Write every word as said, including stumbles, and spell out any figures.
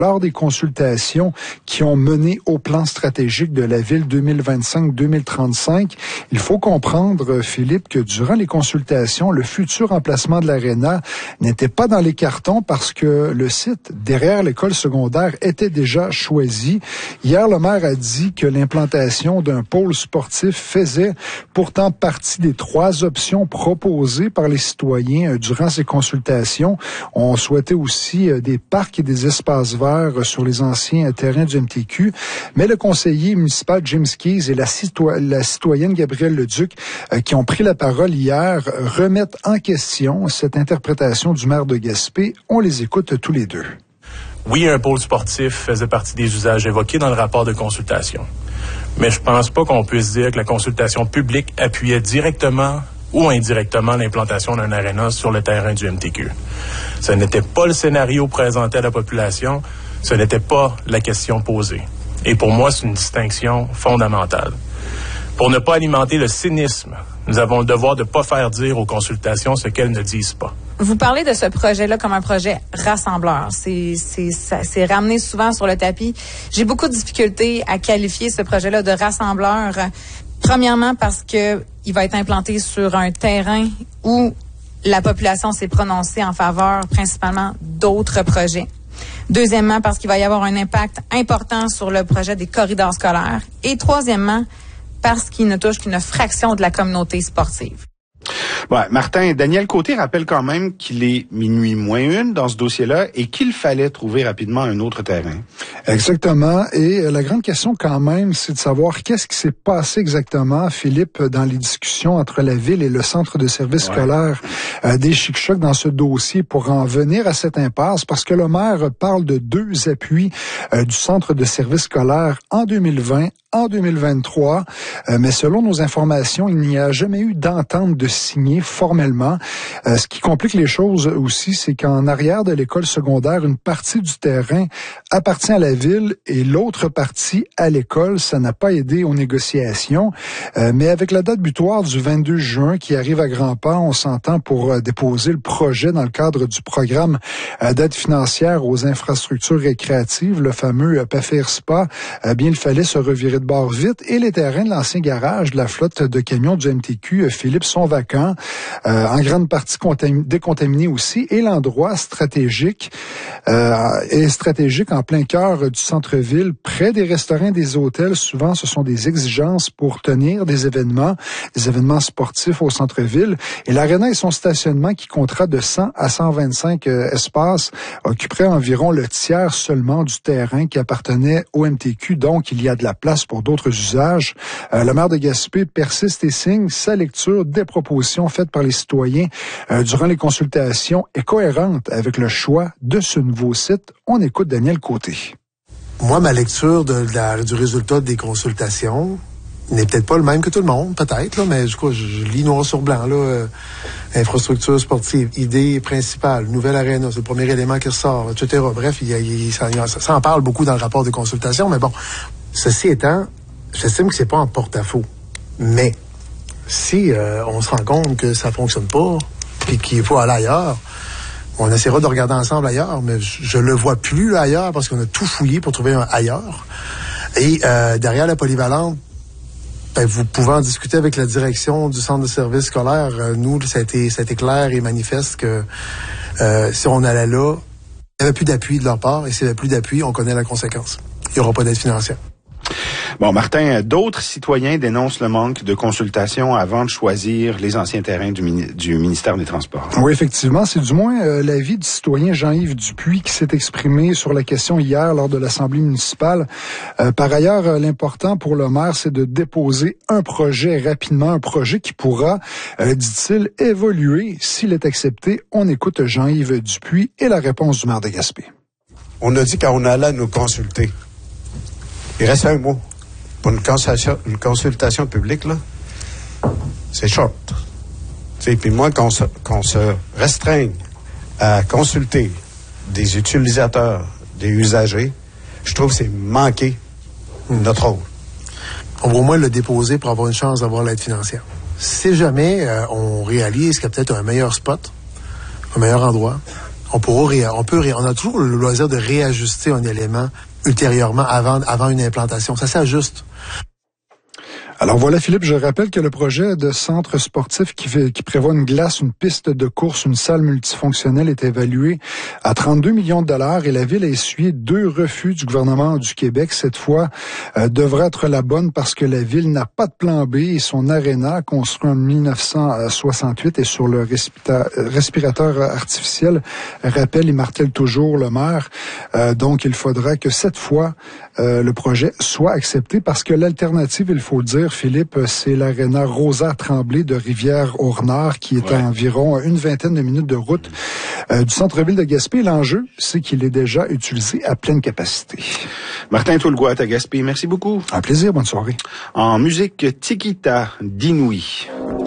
lors des consultations qui ont mené au plan stratégique de la ville deux mille vingt-cinq deux mille trente-cinq, il faut comprendre, Philippe, que durant les consultations, le futur emplacement de l'aréna n'était pas dans les cartons parce que le site derrière l'école secondaire était déjà choisi. Hier, le maire a dit que l'implantation d'un pôle sportif faisait pourtant partie des trois options proposées par les citoyens durant ces consultations. On souhaitait aussi des parcs et des espaces verts sur les anciens terrains du M T Q, mais le conseiller municipal James Keyes et la, cito- la citoyenne Gabrielle Leduc, euh, qui ont pris la parole hier, remettent en question cette interprétation du maire de Gaspé. On les écoute tous les deux. Oui, un pôle sportif faisait partie des usages évoqués dans le rapport de consultation, mais je pense pas qu'on puisse dire que la consultation publique appuyait directement ou indirectement l'implantation d'un aréna sur le terrain du M T Q. Ce n'était pas le scénario présenté à la population, ce n'était pas la question posée. Et pour moi, c'est une distinction fondamentale. Pour ne pas alimenter le cynisme, nous avons le devoir de ne pas faire dire aux consultations ce qu'elles ne disent pas. Vous parlez de ce projet-là comme un projet rassembleur. C'est, c'est, ça, c'est ramené souvent sur le tapis. J'ai beaucoup de difficultés à qualifier ce projet-là de rassembleur. Premièrement, parce que il va être implanté sur un terrain où la population s'est prononcée en faveur principalement d'autres projets. Deuxièmement, parce qu'il va y avoir un impact important sur le projet des corridors scolaires. Et troisièmement, parce qu'il ne touche qu'une fraction de la communauté sportive. Ouais, Martin, Daniel Côté rappelle quand même qu'il est minuit moins une dans ce dossier-là et qu'il fallait trouver rapidement un autre terrain. Exactement. Et la grande question quand même, c'est de savoir qu'est-ce qui s'est passé exactement, Philippe, dans les discussions entre la ville et le centre de services ouais. scolaires euh, des Chic-Chocs dans ce dossier pour en venir à cette impasse, parce que le maire parle de deux appuis euh, du centre de services scolaires en deux mille vingt, en deux mille vingt-trois, euh, mais selon nos informations, il n'y a jamais eu d'entente de signer formellement. Euh, ce qui complique les choses aussi, c'est qu'en arrière de l'école secondaire, une partie du terrain appartient à la ville et l'autre partie à l'école. Ça n'a pas aidé aux négociations. Euh, mais avec la date butoir du vingt-deux juin qui arrive à grands pas, on s'entend pour euh, déposer le projet dans le cadre du programme euh, d'aide financière aux infrastructures récréatives, le fameux euh, P A F I R S P A. Euh, bien, il fallait se revirer de bord vite et les terrains de l'ancien garage de la flotte de camions du M T Q, euh, Philippe, sont vacants, euh, en grande partie contam- décontaminés aussi, et l'endroit stratégique euh, est stratégique en plein cœur du centre-ville, près des restaurants, des hôtels. Souvent, ce sont des exigences pour tenir des événements, des événements sportifs au centre-ville. Et l'aréna et son stationnement, qui comptera de cent à cent vingt-cinq euh, espaces, occuperait environ le tiers seulement du terrain qui appartenait au M T Q. Donc, il y a de la place pour d'autres usages. Euh, le maire de Gaspé persiste et signe sa lecture des propositions faites par les citoyens euh, durant les consultations est cohérente avec le choix de ce nouveau site. On écoute Daniel Côté. Moi, ma lecture de, de la, du résultat des consultations n'est peut-être pas le même que tout le monde, peut-être, là, mais du coup, je, je lis noir sur blanc, là, euh, infrastructure sportive, idée principale, nouvelle aréna, c'est le premier élément qui ressort, et cetera. Bref, il y a, il, ça, ça en parle beaucoup dans le rapport de consultation, mais bon, ceci étant, j'estime que c'est pas en porte-à-faux. Mais, si euh, on se rend compte que ça fonctionne pas, puis qu'il faut aller ailleurs, on essaiera de regarder ensemble ailleurs, mais je, je le vois plus là, ailleurs parce qu'on a tout fouillé pour trouver un ailleurs. Et euh, derrière la polyvalente, ben, vous pouvez en discuter avec la direction du centre de services scolaire. Euh, nous, ça a été, ça a été clair et manifeste que euh, si on allait là, il n'y avait plus d'appui de leur part, et s'il n'y avait plus d'appui, on connaît la conséquence. Il n'y aura pas d'aide financière. Bon, Martin, d'autres citoyens dénoncent le manque de consultation avant de choisir les anciens terrains du, mini- du ministère des Transports. Oui, effectivement, c'est du moins euh, l'avis du citoyen Jean-Yves Dupuis qui s'est exprimé sur la question hier lors de l'Assemblée municipale. Euh, par ailleurs, euh, l'important pour le maire, c'est de déposer un projet rapidement, un projet qui pourra, euh, dit-il, évoluer s'il est accepté. On écoute Jean-Yves Dupuis et la réponse du maire de Gaspé. On a dit qu'on allait nous consulter. Il reste un mot. Pour une consultation, une consultation publique, là, c'est short. T'sais, puis moi, qu'on se, qu'on se restreigne à consulter des utilisateurs, des usagers, je trouve que c'est manquer mmh. notre rôle. On va au moins le déposer pour avoir une chance d'avoir l'aide financière. Si jamais euh, on réalise qu'il y a peut-être un meilleur spot, un meilleur endroit, on pourra, ré, on peut, ré, on a toujours le loisir de réajuster un élément ultérieurement avant, avant une implantation. Ça s'ajuste. Alors voilà, Philippe, je rappelle que le projet de centre sportif qui, fait, qui prévoit une glace, une piste de course, une salle multifonctionnelle est évalué à trente-deux millions de dollars et la Ville a essuyé deux refus du gouvernement du Québec. Cette fois, euh, devrait être la bonne parce que la Ville n'a pas de plan B et son aréna, construit en dix-neuf cent soixante-huit, est sur le respira- respirateur artificiel. Rappelle et martèle toujours le maire. Euh, donc, il faudra que cette fois, euh, le projet soit accepté parce que l'alternative, il faut le dire, Philippe, c'est l'aréna Rosa Tremblay de Rivière-au-Renard qui est ouais. à environ une vingtaine de minutes de route euh, du centre-ville de Gaspé. L'enjeu, c'est qu'il est déjà utilisé à pleine capacité. Martin Toulgoat à Gaspé, merci beaucoup. Un plaisir, bonne soirée. En musique, Tikita d'Inouï.